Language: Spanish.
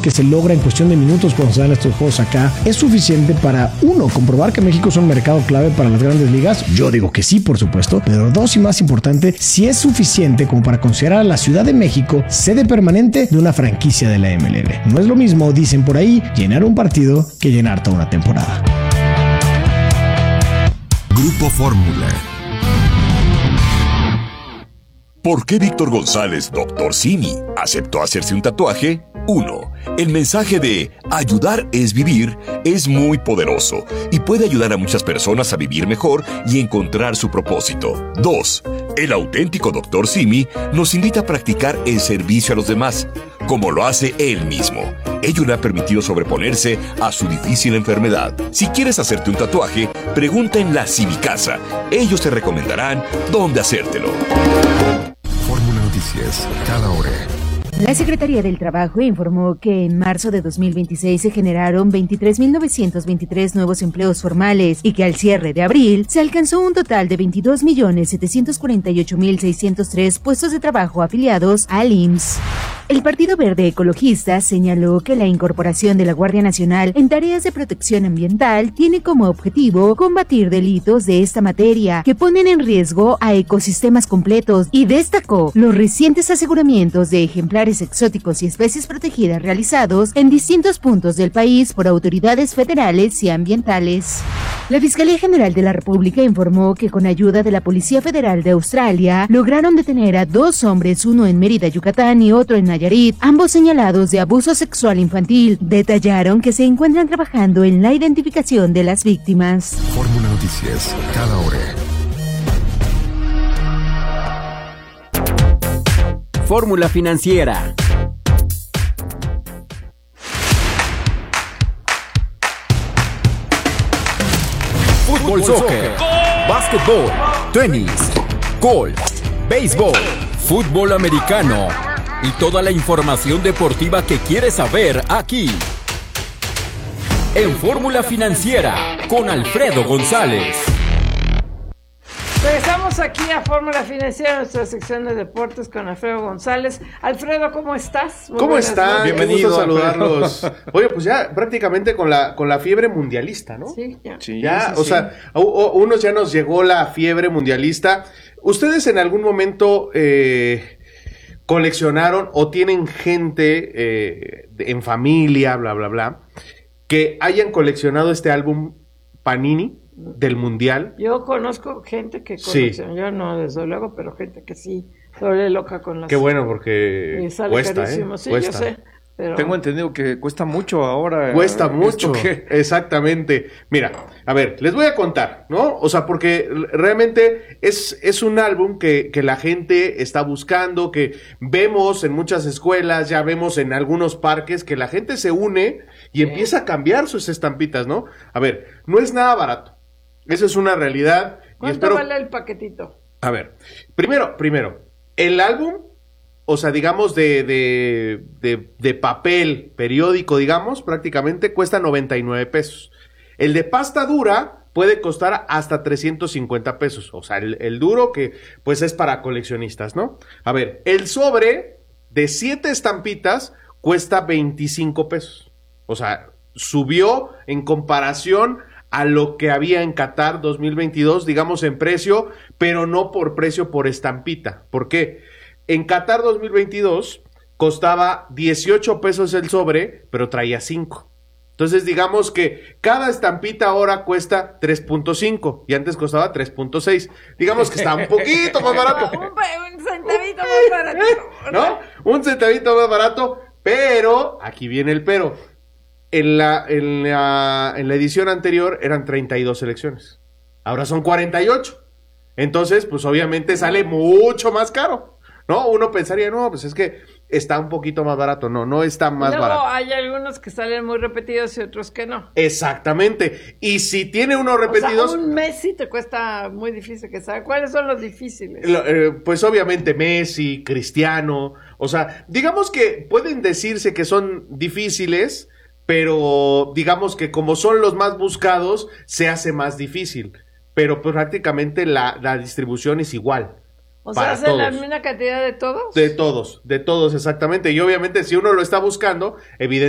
que se logra en cuestión de minutos cuando se dan estos juegos acá es suficiente para, uno, comprobar que México es un mercado clave para las grandes ligas. Yo digo que sí, por supuesto, pero dos, y más importante, si es suficiente como para considerar a la Ciudad de México sede permanente de una franquicia de la MLB. No es lo mismo, dicen por ahí, llenar un partido que llenar toda una temporada. Grupo Fórmula. ¿Por qué Víctor González, Dr. Simi, aceptó hacerse un tatuaje? 1. El mensaje de ayudar es vivir es muy poderoso y puede ayudar a muchas personas a vivir mejor y encontrar su propósito. 2. El auténtico Dr. Simi nos invita a practicar el servicio a los demás, como lo hace él mismo. Ello le ha permitido sobreponerse a su difícil enfermedad. Si quieres hacerte un tatuaje, pregunta en la Simicasa. Ellos te recomendarán dónde hacértelo. Fórmula Noticias, cada hora. La Secretaría del Trabajo informó que en marzo de 2026 se generaron 23.923 nuevos empleos formales y que al cierre de abril se alcanzó un total de 22.748.603 puestos de trabajo afiliados al IMSS. El Partido Verde Ecologista señaló que la incorporación de la Guardia Nacional en tareas de protección ambiental tiene como objetivo combatir delitos de esta materia que ponen en riesgo a ecosistemas completos y destacó los recientes aseguramientos de ejemplares exóticos y especies protegidas realizados en distintos puntos del país por autoridades federales y ambientales. La Fiscalía General de la República informó que con ayuda de la Policía Federal de Australia lograron detener a 2 hombres, uno en Mérida, Yucatán y otro en Nayarit, ambos señalados de abuso sexual infantil. Detallaron que se encuentran trabajando en la identificación de las víctimas. Fórmula Noticias, cada hora. Fórmula Financiera. Fútbol, soccer, básquetbol, tenis, golf, béisbol, fútbol americano y toda la información deportiva que quieres saber aquí. En Fórmula Financiera con Alfredo González. Regresamos aquí a Fórmula Financiera, nuestra sección de deportes con Alfredo González. Alfredo, ¿cómo estás? ¿Cómo están? Bienvenido. Gusto saludarlos. Oye, pues ya prácticamente con la fiebre mundialista, ¿no? Sí, ya. Sí, Ya, sí, o sí. sea, a unos ya nos llegó la fiebre mundialista. ¿Ustedes en algún momento coleccionaron o tienen gente en familia, bla, bla, bla, que hayan coleccionado este álbum Panini del Mundial? Yo conozco gente que Sí. colecciona, yo no, desde luego, pero gente que sí, se vuelve loca con las... Qué bueno, porque Y sale cuesta, carísimo, sí, cuesta. yo sé. Pero... Tengo entendido que cuesta mucho ahora. Cuesta mucho, ¿Esto qué? exactamente. Mira, a ver, les voy a contar, ¿no? O sea, porque realmente es un álbum que la gente está buscando, que vemos en muchas escuelas, ya vemos en algunos parques, que la gente se une y empieza a cambiar sus estampitas, ¿no? A ver, no es nada barato. Esa es una realidad. Y ¿Cuánto espero... vale el paquetito? A ver, primero, el álbum, o sea, digamos de papel periódico, digamos, prácticamente cuesta 99 pesos. El de pasta dura puede costar hasta 350 pesos. O sea, el duro que pues es para coleccionistas, ¿no? A ver, el sobre de 7 estampitas cuesta 25 pesos. O sea, subió en comparación a lo que había en Qatar 2022, digamos en precio, pero no por precio por estampita. ¿Por qué? En Qatar 2022 costaba 18 pesos el sobre, pero traía 5. Entonces digamos que cada estampita ahora cuesta 3.5 y antes costaba 3.6. Digamos que está un poquito más barato. Un centavito más barato. ¿No? Un centavito más barato, pero aquí viene el pero. En la edición anterior eran 32 selecciones. Ahora son 48. Entonces, pues obviamente sale mucho más caro, ¿no? Uno pensaría, no, pues es que está un poquito más barato. No está más Luego barato. hay algunos que salen muy repetidos y otros que no. Exactamente. Y si tiene unos repetidos... O sea, un Messi te cuesta muy difícil que salga. ¿Cuáles son los difíciles? Pues obviamente Messi, Cristiano. O sea, digamos que pueden decirse que son difíciles, pero digamos que como son los más buscados, se hace más difícil. Pero pues prácticamente la distribución es igual. O sea, ¿hacen la misma cantidad de todos? De todos, exactamente. Y obviamente si uno lo está buscando, evidentemente